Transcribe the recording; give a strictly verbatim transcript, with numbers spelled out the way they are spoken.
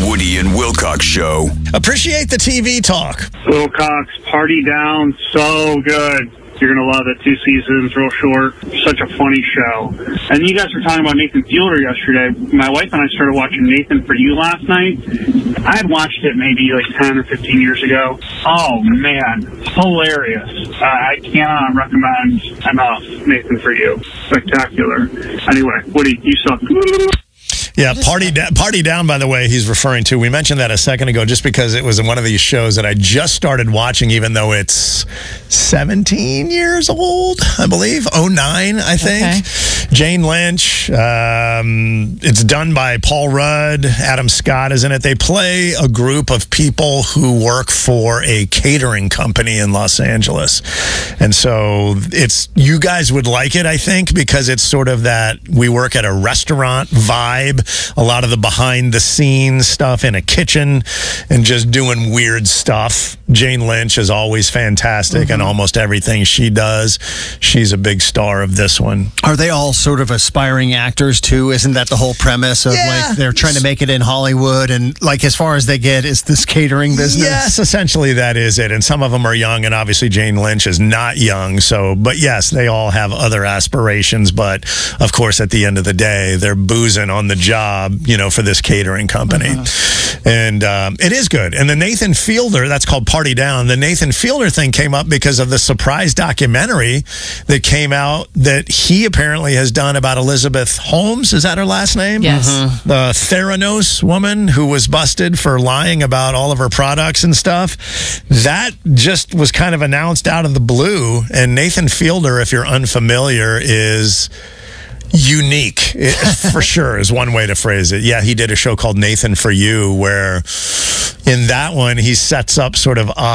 Woody and Wilcox Show. Appreciate the T V talk. Wilcox, Party Down, so good. You're going to love it. Two seasons, real short. Such a funny show. And you guys were talking about Nathan Fielder yesterday. My wife and I started watching Nathan For You last night. I had watched it maybe like ten or fifteen years ago. Oh, man. Hilarious. Uh, I cannot recommend enough Nathan For You. Spectacular. Anyway, Woody, you suck. Yeah, Party, da- Party Down, by the way, he's referring to. We mentioned that a second ago just because it was one of these shows that I just started watching, even though it's seventeen years old, I believe. oh nine, I think. Okay. Jane Lynch. Um, it's done by Paul Rudd. Adam Scott is in it. They play a group of people who work for a catering company in Los Angeles. And so it's, you guys would like it, I think, because it's sort of that we work at a restaurant vibe. A lot of the behind-the-scenes stuff in a kitchen and just doing weird stuff. Jane Lynch is always fantastic mm-hmm. in almost everything she does. She's a big star of this one. Are they all sort of aspiring actors, too? Isn't that the whole premise of, yeah. like, they're trying to make it in Hollywood and, like, as far as they get, it's this catering business? Yes, essentially that is it. And some of them are young, and obviously Jane Lynch is not young. So, but yes, they all have other aspirations. But, of course, at the end of the day, they're boozing on the job, you know, for this catering company. Uh-huh. And um, it is good. And the Nathan Fielder, that's called Party Down. The Nathan Fielder thing came up because of the surprise documentary that came out that he apparently has done about Elizabeth Holmes. Is that her last name? Yes. Uh-huh. The Theranos woman who was busted for lying about all of her products and stuff. That just was kind of announced out of the blue. And Nathan Fielder, if you're unfamiliar, is unique, it, for sure, is one way to phrase it. Yeah, he did a show called Nathan For You, where in that one, he sets up sort of